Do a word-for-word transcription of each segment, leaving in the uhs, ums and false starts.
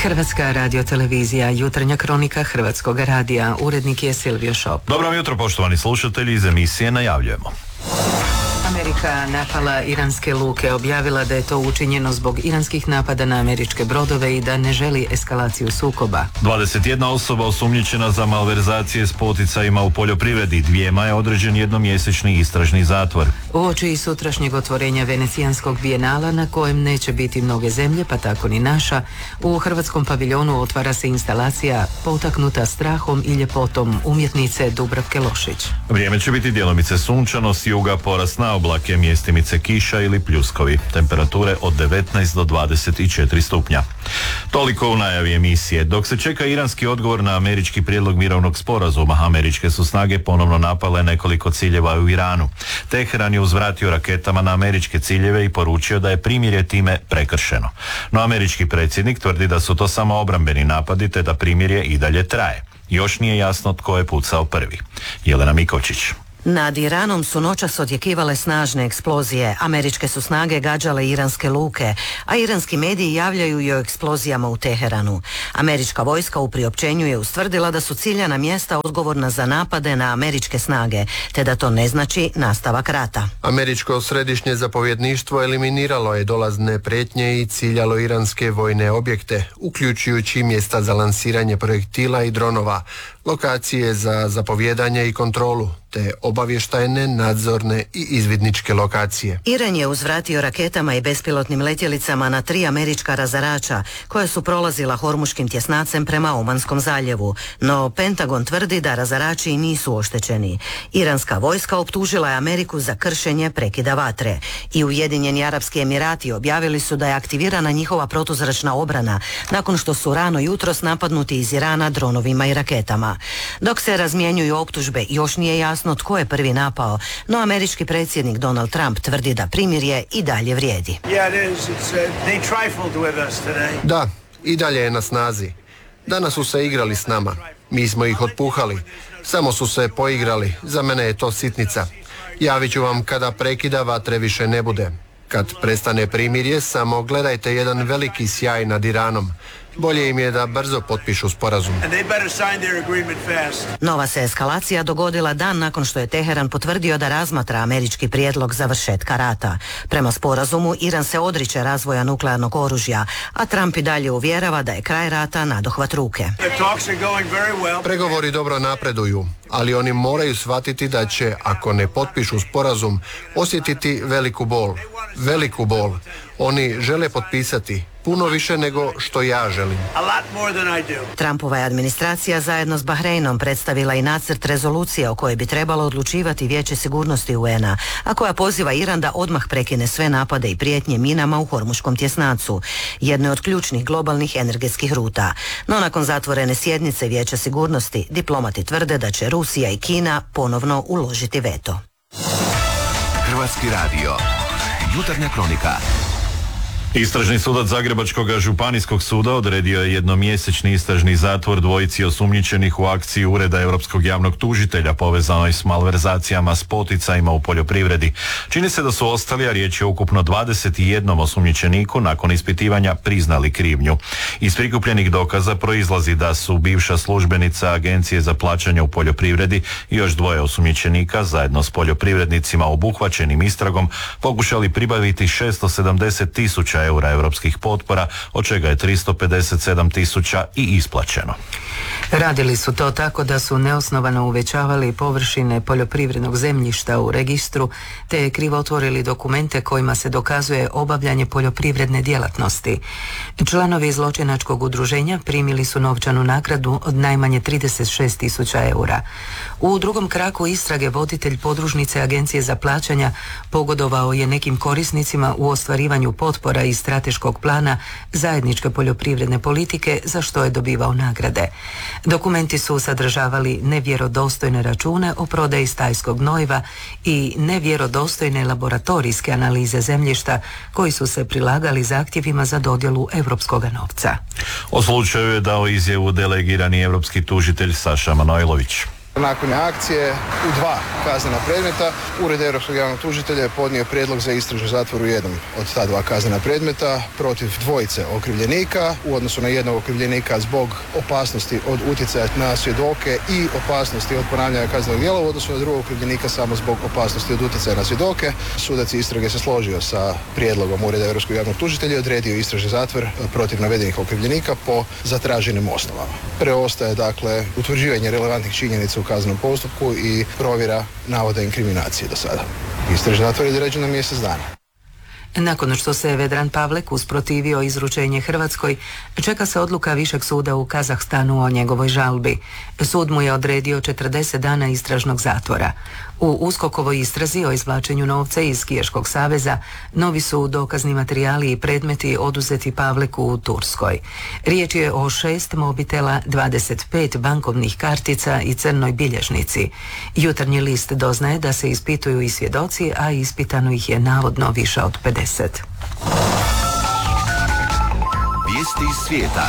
Hrvatska radiotelevizija, jutarnja kronika Hrvatskog radija, urednik je Silvio Šop. Dobro jutro, poštovani slušatelji, iz emisije najavljujemo. Amerika napala iranske luke, objavila da je to učinjeno zbog iranskih napada na američke brodove i da ne želi eskalaciju sukoba. dvadeset jedna osoba osumnjičena za malverzacije s poticajima u poljoprivredi, dvijema je određen jednomjesečni istražni zatvor. Uoči sutrašnjeg otvorenja Venecijanskog bijenala, na kojem neće biti mnoge zemlje, pa tako ni naša, u hrvatskom paviljonu otvara se instalacija potaknuta strahom i ljepotom umjetnice Dubravke Lošić. Vrijeme će biti djelomice sunčano, s juga porast na oblake, mjestimice kiša ili pljuskovi. Temperature od devetnaest do dvadeset četiri stupnja. Toliko u najavi emisije. Dok se čeka iranski odgovor na američki prijedlog mirovnog sporazuma, američke su snage ponovno napale nekoliko ciljeva u Iranu. Teheran je uzvratio raketama na američke ciljeve i poručio da je primirje time prekršeno. No američki predsjednik tvrdi da su to samo obrambeni napadi te da primirje i dalje traje. Još nije jasno tko je pucao prvi. Jelena Mikočić. Nad Iranom su noćas odjekivale snažne eksplozije. Američke su snage gađale iranske luke, a iranski mediji javljaju i o eksplozijama u Teheranu. Američka vojska u priopćenju je ustvrdila da su ciljana mjesta odgovorna za napade na američke snage, te da to ne znači nastavak rata. Američko središnje zapovjedništvo eliminiralo je dolazne prijetnje i ciljalo iranske vojne objekte, uključujući mjesta za lansiranje projektila i dronova, lokacije za zapovjedanje i kontrolu, te obavještajne, nadzorne i izvidničke lokacije. Iran je uzvratio raketama i bespilotnim letjelicama na tri američka razarača koja su prolazila Hormuškim tjesnacem prema Omanskom zaljevu, no Pentagon tvrdi da razarači nisu oštećeni. Iranska vojska optužila je Ameriku za kršenje prekida vatre i Ujedinjeni Arapski Emirati objavili su da je aktivirana njihova protuzračna obrana nakon što su rano jutros napadnuti iz Irana dronovima i raketama. Dok se razmjenjuju optužbe, još nije jasno tko je prvi napao, no američki predsjednik Donald Trump tvrdi da primirje i dalje vrijedi. Da, i dalje je na snazi. Danas su se igrali s nama. Mi smo ih otpuhali. Samo su se poigrali. Za mene je to sitnica. Javit ću vam kada prekida vatre više ne bude. Kad prestane primirje, samo gledajte jedan veliki sjaj nad Iranom. Bolje im je da brzo potpišu sporazum. Nova se eskalacija dogodila dan nakon što je Teheran potvrdio da razmatra američki prijedlog završetka rata. Prema sporazumu, Iran se odriče razvoja nuklearnog oružja, a Trump i dalje uvjerava da je kraj rata nadohvat ruke. Pregovori dobro napreduju, ali oni moraju shvatiti da će, ako ne potpišu sporazum, osjetiti veliku bol. Veliku bol. Oni žele potpisati puno više nego što ja želim. Trumpova je administracija zajedno s Bahreinom predstavila i nacrt rezolucije o kojoj bi trebalo odlučivati Vijeće sigurnosti U N A, a koja poziva Iran da odmah prekine sve napade i prijetnje minama u Hormuškom tjesnacu, jednoj od ključnih globalnih energetskih ruta. No nakon zatvorene sjednice Vijeća sigurnosti, diplomati tvrde da će Rusija i Kina ponovno uložiti veto. Hrvatski radio, jutarnja kronika. Istražni sudac Zagrebačkog županijskog suda odredio je jednomjesečni istražni zatvor dvojici osumnjičenih u akciji Ureda Europskog javnog tužitelja povezanoj s malverzacijama s poticajima u poljoprivredi. Čini se da su ostali, a riječ je o ukupno dvadeset jednom osumnjičeniku nakon ispitivanja priznali krivnju. Iz prikupljenih dokaza proizlazi da su bivša službenica Agencije za plaćanje u poljoprivredi i još dvoje osumnjičenika zajedno s poljoprivrednicima obuhvaćenim istragom pokušali pribaviti šesto sedamdeset tisuća eura europskih potpora, od čega je tristo pedeset sedam tisuća i isplaćeno. Radili su to tako da su neosnovano uvećavali površine poljoprivrednog zemljišta u registru, te krivotvorili dokumente kojima se dokazuje obavljanje poljoprivredne djelatnosti. Članovi zločinačkog udruženja primili su novčanu nagradu od najmanje trideset šest tisuća eura. U drugom kraku istrage voditelj podružnice Agencije za plaćanja pogodovao je nekim korisnicima u ostvarivanju potpora iz strateškog plana zajedničke poljoprivredne politike, za što je dobivao nagrade. Dokumenti su sadržavali nevjerodostojne račune o prodaji stajskog gnojiva i nevjerodostojne laboratorijske analize zemljišta koji su se prilagali zahtjevima za dodjelu europskog novca. O slučaju je dao izjavu delegirani europski tužitelj Saša Manojlović. Nakon akcije u dva kaznena predmeta Ured Europskog javnog tužitelja je podnio prijedlog za istražni zatvor u jednom od ta dva kaznena predmeta protiv dvojice okrivljenika u odnosu na jednog okrivljenika zbog opasnosti od utjecaja na svjedoke i opasnosti od ponavljanja kaznenog djela u odnosu na drugog okrivljenika samo zbog opasnosti od utjecaja na svjedoke. Sudac istrage se složio sa prijedlogom Ureda Europskog javnog tužitelja i odredio istražni zatvor protiv navedenih okrivljenika po zatraženim osnovama. Preostaje dakle utvrđivanje relevantnih činjenica u kaznenom postupku i provjera navoda inkriminacije do sada. Istražni zatvor je određen na mjesec dana. Nakon što se Vedran Pavlek usprotivio izručenje Hrvatskoj, čeka se odluka Višeg suda u Kazahstanu o njegovoj žalbi. Sud mu je odredio četrdeset dana istražnog zatvora. U USKOK-ovoj istrazi o izvlačenju novca iz Skijaškog saveza novi su dokazni materijali i predmeti oduzeti Pavleku u Turskoj. Riječ je o šest mobitela, dvadeset pet bankovnih kartica i crnoj bilježnici. Jutarnji list doznaje da se ispituju i svjedoci, a ispitano ih je navodno više od pedeset. Vijesti iz svijeta.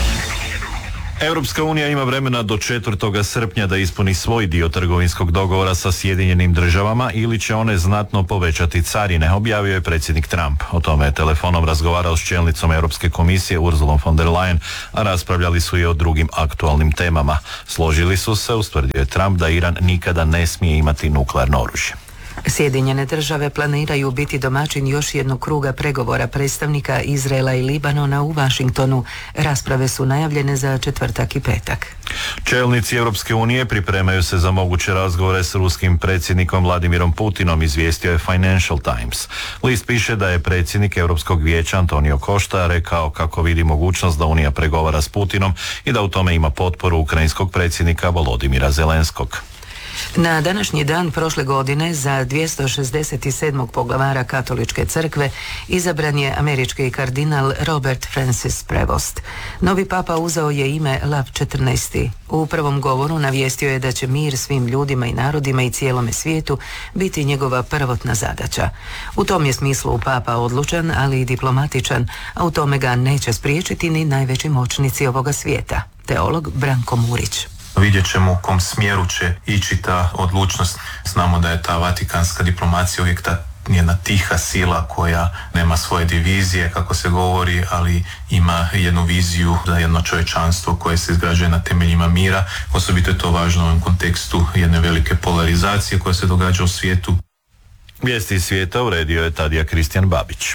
Europska unija ima vremena do četvrtog srpnja da ispuni svoj dio trgovinskog dogovora sa Sjedinjenim državama ili će one znatno povećati carine, objavio je predsjednik Trump. O tome je telefonom razgovarao s čelnicom Europske komisije Ursulom von der Leyen, a raspravljali su i o drugim aktualnim temama. Složili su se, ustvrdio je Trump, da Iran nikada ne smije imati nuklearno oružje. Sjedinjene države planiraju biti domaćin još jednog kruga pregovora predstavnika Izraela i Libanona u Washingtonu. Rasprave su najavljene za četvrtak i petak. Čelnici Europske unije pripremaju se za moguće razgovore s ruskim predsjednikom Vladimirom Putinom, izvijestio je Financial Times. List piše da je predsjednik Europskog vijeća Antonio Costa rekao kako vidi mogućnost da Unija pregovara s Putinom i da u tome ima potporu ukrajinskog predsjednika Volodimira Zelenskog. Na današnji dan prošle godine za dvjesto šezdeset sedmog poglavara Katoličke crkve izabran je američki kardinal Robert Francis Prevost. Novi papa uzeo je ime Lav četrnaesti. U prvom govoru navijestio je da će mir svim ljudima i narodima i cijelome svijetu biti njegova prvotna zadaća. U tom je smislu papa odlučan, ali i diplomatičan, a u tome ga neće spriječiti ni najveći moćnici ovoga svijeta. Teolog Branko Murić. Vidjet ćemo u kom smjeru će ići ta odlučnost. Znamo da je ta vatikanska diplomacija uvijek ta jedna tiha sila koja nema svoje divizije, kako se govori, ali ima jednu viziju za jedno čovječanstvo koje se izgrađuje na temeljima mira. Osobito je to važno u ovom kontekstu jedne velike polarizacije koja se događa u svijetu. Vijesti iz svijeta uredio je Tadija Kristijan Babić.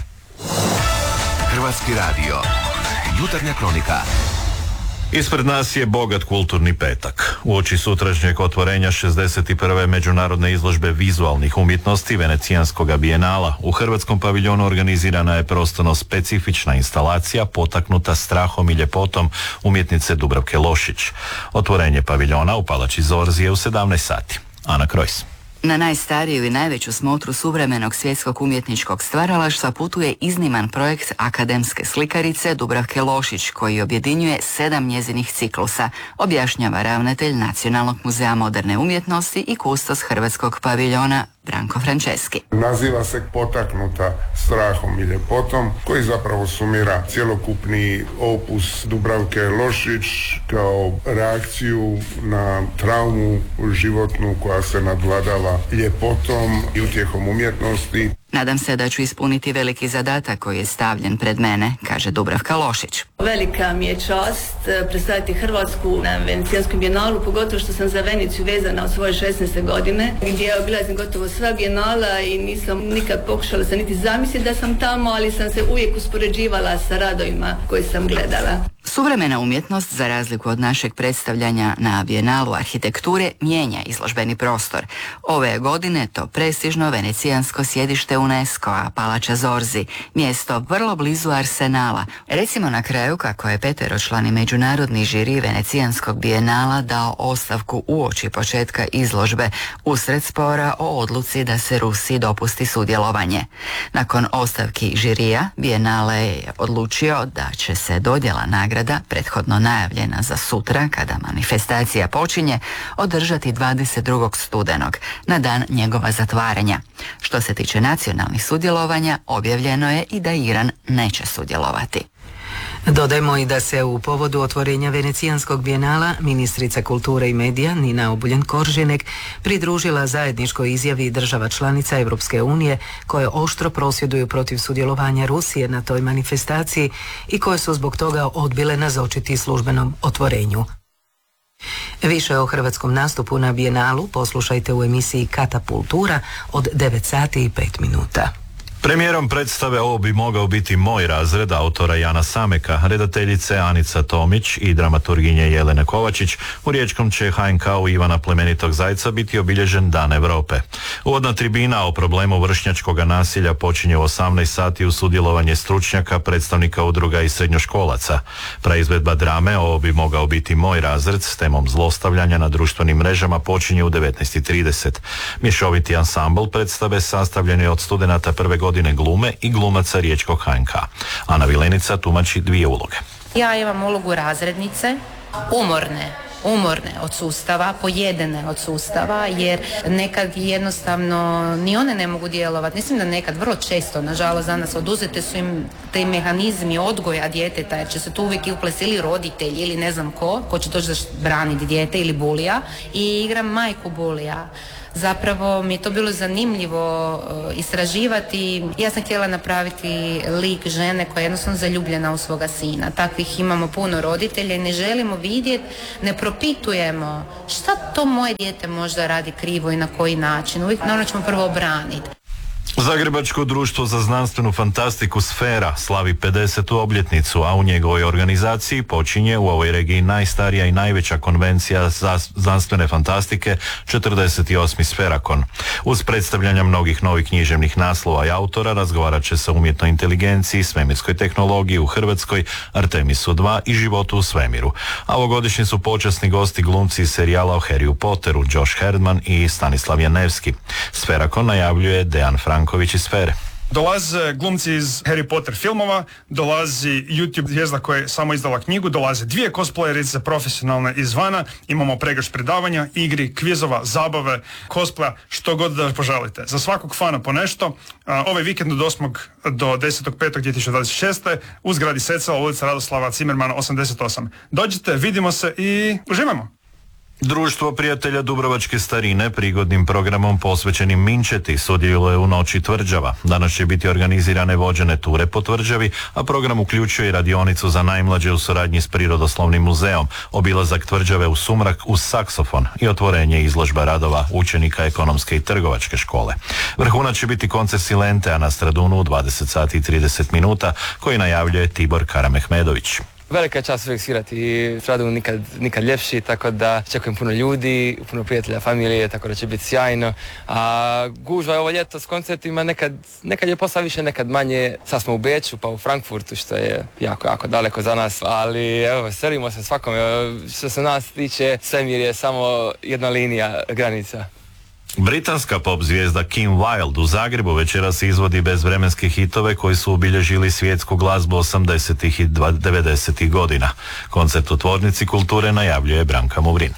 Hrvatski radio. Jutarnja kronika. Ispred nas je bogat kulturni petak. Uoči sutrašnjeg otvorenja šezdeset prve međunarodne izložbe vizualnih umjetnosti Venecijanskog bijenala u Hrvatskom paviljonu organizirana je prostorno specifična instalacija potaknuta strahom i ljepotom umjetnice Dubravke Lošić. Otvorenje paviljona u Palači Zorzi je u sedamnaest sati. Ana Krojs. Na najstariju i najveću smotru suvremenog svjetskog umjetničkog stvaralaštva putuje izniman projekt akademske slikarice Dubravke Lošić, koji objedinjuje sedam njezinih ciklusa, objašnjava ravnatelj Nacionalnog muzeja moderne umjetnosti i kustos Hrvatskog paviljona Branko Franceski. Naziva se Potaknuta strahom i ljepotom, koji zapravo sumira cjelokupni opus Dubravke Lošić kao reakciju na traumu životnu koja se nadvladala ljepotom i utjehom umjetnosti. Nadam se da ću ispuniti veliki zadatak koji je stavljen pred mene, kaže Dubravka Lošić. Velika mi je čast predstaviti Hrvatsku na Venecijanskom bijenalu, pogotovo što sam za Veneciju vezana od svoje šesnaeste godine, gdje obilazim gotovo sva bijenala i nisam nikad pokušala se niti zamisliti da sam tamo, ali sam se uvijek uspoređivala sa radovima koje sam gledala. Suvremena umjetnost, za razliku od našeg predstavljanja na bijenalu arhitekture, mijenja izložbeni prostor. Ove godine to prestižno venecijansko sjedište UNESCO-a, Palača Zorzi, mjesto vrlo blizu Arsenala. Recimo na kraju kako je peteročlani međunarodni žiri Venecijanskog bijenala dao ostavku uoči početka izložbe usred spora o odluci da se Rusiji dopusti sudjelovanje. Nakon ostavki žirija, bijenale je odlučio da će se dodjela nagrada, prethodno najavljena za sutra, kada manifestacija počinje, održati dvadeset drugog studenog, na dan njegova zatvaranja. Što se tiče nacionalnih sudjelovanja, objavljeno je i da Iran neće sudjelovati. Dodajmo i da se u povodu otvorenja Venecijanskog bijenala ministrica kulture i medija Nina Obuljen-Koržinek pridružila zajedničkoj izjavi država članica Europske unije koje oštro prosvjeduju protiv sudjelovanja Rusije na toj manifestaciji i koje su zbog toga odbile nazočiti službenom otvorenju. Više o hrvatskom nastupu na bijenalu poslušajte u emisiji Katapultura od devet sati i pet minuta. Premijerom predstave Ovo bi mogao biti moj razred autora Jana Sameka, redateljice Anica Tomić i dramaturginje Jelene Kovačić u riječkom će H N K-u Ivana Plemenitog Zajca biti obilježen Dan Europe. Uvodna tribina o problemu vršnjačkog nasilja počinje u osamnaest sati uz sudjelovanje stručnjaka, predstavnika udruga i srednjoškolaca. Praizvedba drame Ovo bi mogao biti moj razred s temom zlostavljanja na društvenim mrežama počinje u devetnaest i trideset. Mješoviti ansambl predstave sastavljen je od studenata prve godine godine glume i glumaca riječkog H N K. Ana Vilenica tumači dvije uloge. Ja imam ulogu razrednice, umorne, umorne od sustava, pojedene od sustava, jer nekad jednostavno ni one ne mogu djelovati. Mislim da nekad, vrlo često, nažalost, za nas oduzete su im te mehanizmi odgoja djeteta, jer će se tu uvijek i uplesti ili roditelj ili ne znam ko, ko će doći da braniti dijete ili bulija, i igram majku bulija. Zapravo mi je to bilo zanimljivo uh, istraživati. Ja sam htjela napraviti lik žene koja je jednostavno zaljubljena u svoga sina. Takvih imamo puno roditelja i ne želimo vidjeti, ne propitujemo šta to moje dijete možda radi krivo i na koji način. Uvijek naravno ćemo prvo obraniti. Zagrebačko društvo za znanstvenu fantastiku Sfera slavi pedesetu obljetnicu, a u njegovoj organizaciji počinje u ovoj regiji najstarija i najveća konvencija za znanstvene fantastike, četrdeset osmi Sferakon. Uz predstavljanja mnogih novih književnih naslova i autora razgovarat će se o umjetnoj inteligenciji, svemirskoj tehnologiji u Hrvatskoj, Artemisu dva i životu u svemiru. A ovogodišnji su počasni gosti glumci iz serijala o Harryu Potteru, Josh Herdman i Stanislav Janevski. Sferakon najavljuje Dejan Franković iz Sfere. Dolaze glumci iz Harry Potter filmova, dolazi YouTube zvijezda koja je samo izdala knjigu, dolaze dvije cosplayerice profesionalne izvana, imamo pregrš predavanja, igri, kvizova, zabave, cosplaya, što god da poželite. Za svakog fana po nešto. Ovaj vikend od osmog do desetog petog dvije tisuće dvadeset šeste u zgradi Secela, ulica Radoslava Cimermana osamdeset osam. Dođite, vidimo se i uživamo! Društvo prijatelja Dubrovačke starine prigodnim programom posvećenim Minčeti sudjeluje u Noći tvrđava. Danas će biti organizirane vođene ture po tvrđavi, a program uključuje i radionicu za najmlađe u suradnji s Prirodoslovnim muzeom, obilazak tvrđave u sumrak uz saksofon i otvorenje izložba radova učenika ekonomske i trgovačke škole. Vrhunac će biti koncert Silentea na Stradunu u dvadeset sati i trideset minuta koji najavljuje Tibor Karamehmedović. Velika je čast uvijek svirati i Stradun nikad, nikad ljepši, tako da čekujem puno ljudi, puno prijatelja, familije, tako da će biti sjajno. A gužva je ovo ljeto s koncertima, nekad, nekad je posla više, nekad manje. Sad smo u Beču pa u Frankfurtu, što je jako, jako daleko za nas, ali evo, veselimo se svakome. Što se nas tiče, svemir je samo jedna linija, granica. Britanska pop zvijezda Kim Wilde u Zagrebu večeras izvodi bezvremenske hitove koji su obilježili svjetsku glazbu osamdesetih i devedesetih godina. Koncert u Tvornici kulture najavljuje Branka Muvrin.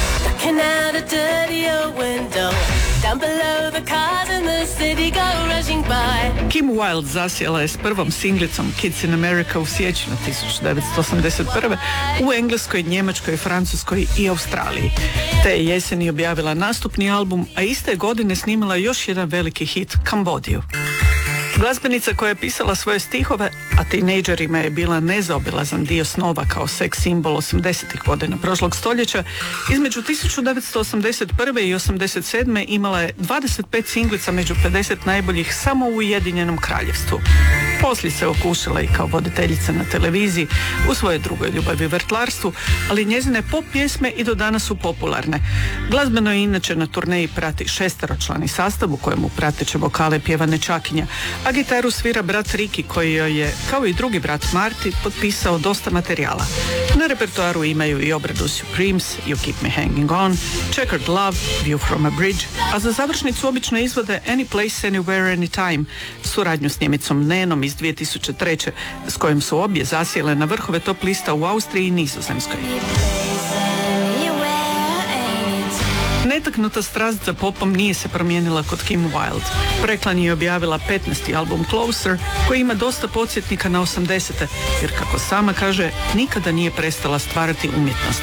Kim Wilde zasjela je s prvom singlicom Kids in America u siječnju tisuću devetsto osamdeset prve u Engleskoj, Njemačkoj, Francuskoj i Australiji. Te je jeseni objavila nastupni album, a iste godine snimila još jedan veliki hit, Kambodiju. Glazbenica koja je pisala svoje stihove, a tinejdžerima je bila nezaobilazan dio snova kao seks simbol osamdesetih godina prošlog stoljeća, između tisuću devetsto osamdeset prve i osamdeset sedme imala je dvadeset pet singlica među pedeset najboljih samo u Ujedinjenom Kraljevstvu. Poslije se okušala i kao voditeljica na televiziji u svojoj drugoj ljubavi vrtlarstvu, ali njezine pop pjesme i do danas su popularne. Glazbeno je inače na turneji prati šesteročlani sastav u kojemu prateće vokale pjeva nečakinja, a gitaru svira brat Ricky koji joj je, kao i drugi brat Marty, potpisao dosta materijala. Na repertoaru imaju i obradu Supremes, You Keep Me Hanging On, Checkered Love, View From A Bridge, a za završnicu obično izvode Any Place, Anywhere, Anytime, suradnju s Njemicom Nenom iz dvije tisuće treće, s kojim su obje zasjele na vrhove top lista u Austriji i Nizozemskoj. Netaknuta strast za popom nije se promijenila kod Kim Wilde. Preklan je objavila petnaesti album Closer, koji ima dosta podsjetnika na osamdesete, jer kako sama kaže, nikada nije prestala stvarati umjetnost.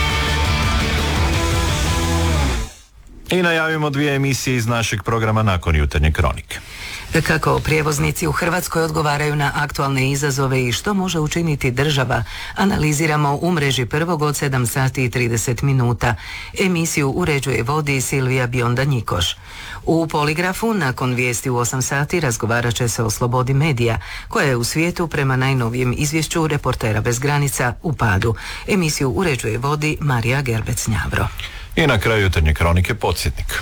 I najavimo dvije emisije iz našeg programa nakon jutarnje kronike. Kako prijevoznici u Hrvatskoj odgovaraju na aktualne izazove i što može učiniti država, analiziramo u mreži prvog od sedam sati i trideset minuta. Emisiju uređuje vodi Silvija Bionda-Njikoš. U Poligrafu nakon vijesti u osam sati razgovarat će se o slobodi medija, koja je u svijetu prema najnovijem izvješću Reportera bez granica u padu. Emisiju uređuje vodi Marija Gerbec-Njavro. I na kraju jutarnje kronike podsjetnik.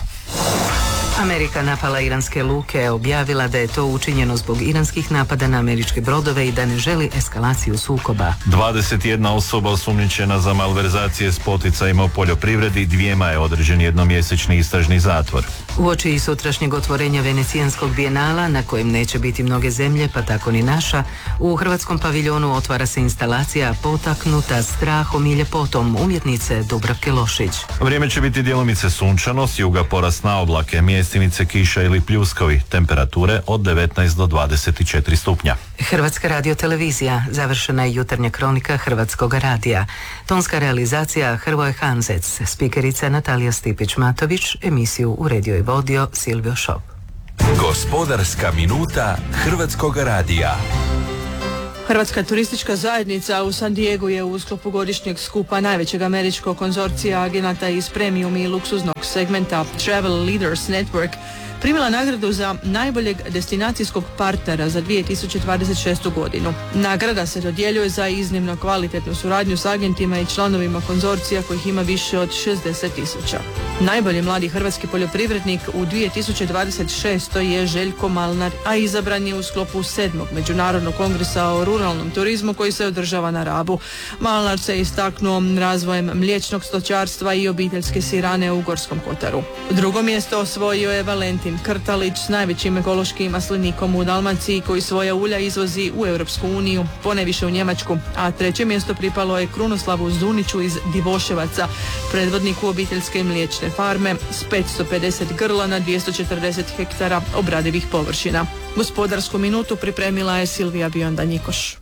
Amerika napala iranske luke, objavila da je to učinjeno zbog iranskih napada na američke brodove i da ne želi eskalaciju sukoba. dvadeset jedna osoba osumnjičena za malverzacije s poticajima u poljoprivredi, dvijema je određen jednomjesečni istražni zatvor. Uoči sutrašnjeg otvorenja Venecijanskog bijenala, na kojem neće biti mnoge zemlje, pa tako ni naša, u hrvatskom paviljonu otvara se instalacija potaknuta strahom i ljepotom umjetnice Dubravke Lošić. Vrijeme će biti djelomice sunčano, s juga porast na oblake, mjestimice kiša ili pljuskovi, temperature od devetnaest do dvadeset četiri stupnja. Hrvatska radiotelevizija, završena je jutarnja kronika Hrvatskog radija. Tonska realizacija Hrvoje Hanzec, spikerica Natalija Stipić-Matović, emisiju uredio i vodio Silvio Šop. Gospodarska minuta Hrvatskog radija. Hrvatska turistička zajednica u San Diegu je u sklopu godišnjeg skupa najvećeg američkog konzorcija agenata iz premium i luksuznog segmenta Travel Leaders Network primila nagradu za najboljeg destinacijskog partnera za dvije tisuće dvadeset šestu godinu. Nagrada se dodjeljuje za iznimno kvalitetnu suradnju s agentima i članovima konzorcija kojih ima više od šezdeset tisuća. Najbolji mladi hrvatski poljoprivrednik u dvije tisuće dvadeset šestoj je Željko Malnar, a izabran je u sklopu sedmog Međunarodnog kongresa o ruralnom turizmu koji se održava na Rabu. Malnar se istaknuo razvojem mliječnog stočarstva i obiteljske sirane u Gorskom kotaru. Drugo mjesto osvojio je Valentin Krtalić s najvećim ekološkim maslinikom u Dalmaciji koji svoja ulja izvozi u Europsku uniju, poneviše u Njemačku, a treće mjesto pripalo je Krunoslavu Zuniću iz Divoševaca, predvodniku obiteljske mliječne farme s petsto pedeset grla na dvjesto četrdeset hektara obradivih površina. Gospodarsku minutu pripremila je Silvija Bionda-Njikoš.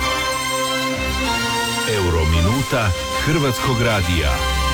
Eurominuta Hrvatskog radija.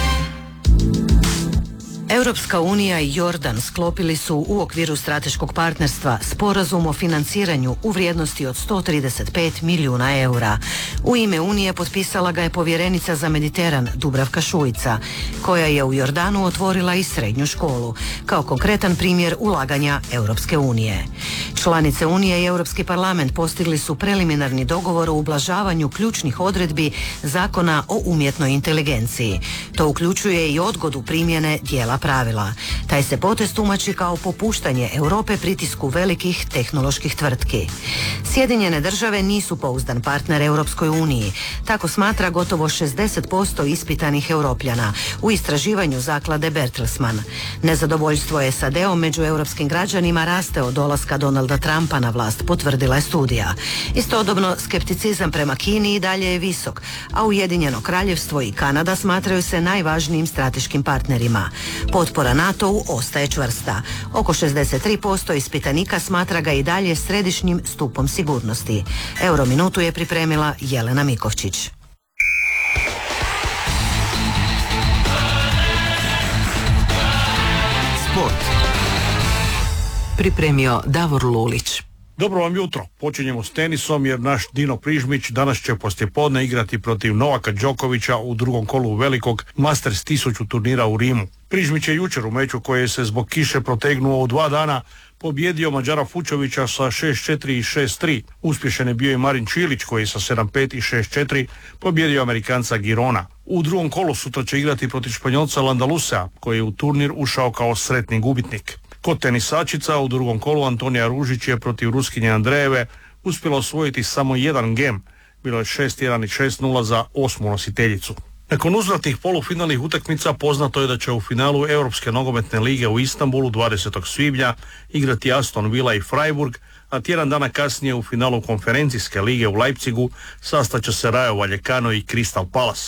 Europska unija i Jordan sklopili su u okviru strateškog partnerstva sporazum o financiranju u vrijednosti od sto trideset pet milijuna eura. U ime Unije potpisala ga je povjerenica za Mediteran Dubravka Šuica, koja je u Jordanu otvorila i srednju školu, kao konkretan primjer ulaganja Europske unije. Članice Unije i Europski parlament postigli su preliminarni dogovor o ublažavanju ključnih odredbi zakona o umjetnoj inteligenciji. To uključuje i odgodu primjene dijela pravila. Taj se potez tumači kao popuštanje Europe pritisku velikih tehnoloških tvrtki. Sjedinjene države nisu pouzdan partner Europskoj uniji. Tako smatra gotovo šezdeset posto ispitanih Europljana u istraživanju zaklade Bertelsmann. Nezadovoljstvo S A D-om među europskim građanima raste od dolaska Donalda Trumpa na vlast, potvrdila je studija. Istodobno, skepticizam prema Kini i dalje je visok, a Ujedinjeno Kraljevstvo i Kanada smatraju se najvažnijim strateškim partnerima. Potpora NATO-u ostaje čvrsta. Oko šezdeset tri posto ispitanika smatra ga i dalje središnjim stupom sigurnosti. Eurominutu je pripremila Jelena Mikovčić. Sport. Pripremio Davor Lulić. Dobro vam jutro. Počinjemo s tenisom jer naš Dino Prižmić danas će poslijepodne igrati protiv Novaka Đokovića u drugom kolu velikog Masters tisuću turnira u Rimu. Prižmić je jučer u meču koji se zbog kiše protegnuo u dva dana pobjedio Mađara Fučovića sa šest četiri i šest tri. Uspješan je bio i Marin Čilić koji sa sedam pet i šest četiri pobjedio Amerikanca Girona. U drugom kolu sutra će igrati protiv Španjolca Landalusea koji je u turnir ušao kao sretni gubitnik. Kod tenisačica u drugom kolu Antonija Ružić je protiv Ruskinje Andrejeve uspjela osvojiti samo jedan gem. Bilo je šest jedan i šest nula za osmu nositeljicu. Nakon uzvratnih polufinalnih utakmica poznato je da će u finalu Europske nogometne lige u Istanbulu dvadesetog svibnja igrati Aston Villa i Freiburg, a tjedan dana kasnije u finalu konferencijske lige u Leipzigu sastaće se Rayo Vallecano i Crystal Palace.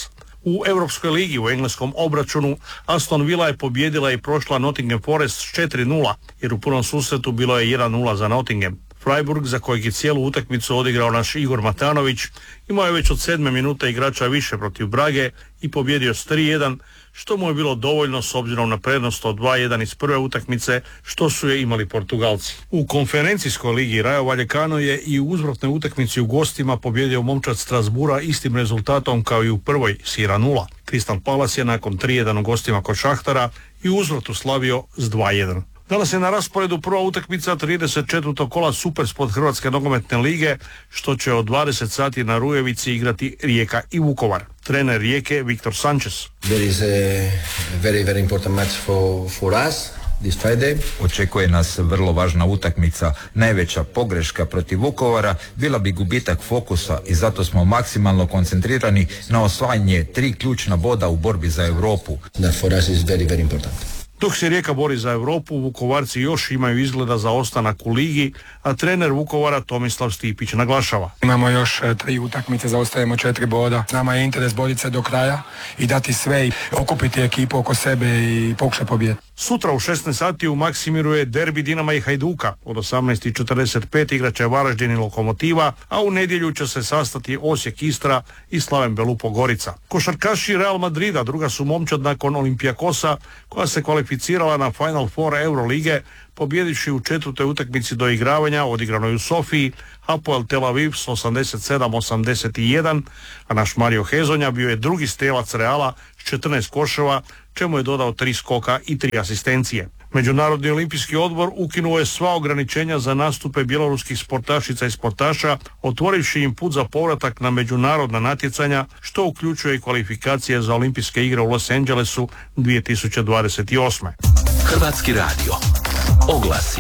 U Europskoj ligi u engleskom obračunu Aston Villa je pobijedila i prošla Nottingham Forest s četiri nula, jer u punom susretu bilo je jedan nula za Nottingham. Freiburg, za kojeg je cijelu utakmicu odigrao naš Igor Matanović, imao je već od sedme minute igrača više protiv Brage i pobjedio s tri jedan, što mu je bilo dovoljno s obzirom na prednost od dva jedan iz prve utakmice, što su je imali Portugalci. U konferencijskoj ligi Rayo Vallecano je i u uzvratnoj utakmici u gostima pobjedio momčad Strasbura istim rezultatom kao i u prvoj s jedan nula. Crystal Palace je nakon tri jedan u gostima kod Šahtara i u uzvratu slavio s dva jedan. Danas je na rasporedu prva utakmica trideset četvrtog kola Supersport Hrvatske nogometne lige, što će od dvadeset sati na Rujevici igrati Rijeka i Vukovar. Trener Rijeke Viktor Sanchez. There is a very, very important match for, for us. This Friday. Očekuje nas vrlo važna utakmica. Najveća pogreška protiv Vukovara bila bi gubitak fokusa i zato smo maksimalno koncentrirani na osvajanje tri ključna boda u borbi za Europu. That for us is very, very important. Dok se Rijeka bori za Europu, Vukovarci još imaju izgleda za ostanak u ligi, a trener Vukovara Tomislav Stipić naglašava. Imamo još tri utakmice, zaostajemo četiri boda. Nama je interes boriti se do kraja i dati sve i okupiti ekipu oko sebe i pokušati pobijediti. Sutra u šesnaest sati u Maksimiru je derbi Dinama i Hajduka. Od osamnaest i četrdeset pet igraće Varaždin i Lokomotiva, a u nedjelju će se sastati Osijek Istra i Slaven Belupo Gorica. Košarkaši Real Madrida druga su momčad nakon Olympiakosa, koja se kvalificirala na Final Four Eurolige, pobjedivši u četvrtoj utakmici do igravanja odigranoj u Sofiji Hapoel Tel Aviv s osamdeset sedam osamdeset jedan, a naš Mario Hezonja bio je drugi strelac Reala s četrnaest koševa, čemu je dodao tri skoka i tri asistencije. Međunarodni olimpijski odbor ukinuo je sva ograničenja za nastupe bjeloruskih sportašica i sportaša, otvorivši im put za povratak na međunarodna natjecanja, što uključuje i kvalifikacije za olimpijske igre u Los Angelesu dvije tisuće dvadeset osme. Hrvatski radio. Oglasi.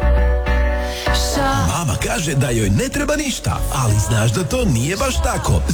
Mama kaže da joj ne treba ništa, ali znaš da to nije baš tako.